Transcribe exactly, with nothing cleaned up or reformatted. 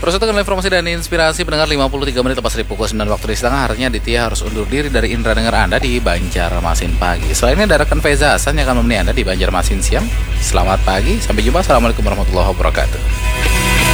Persetujuan informasi dan inspirasi pendengar lima puluh tiga menit lepas dari pukul sembilan waktu di setengah. Artinya Ditya harus undur diri dari indera dengar Anda di Banjarmasin pagi. Selainnya ada rekan Feza Hasan yang akan menemani Anda di Banjarmasin siang. Selamat pagi, sampai jumpa. Assalamualaikum warahmatullahi wabarakatuh.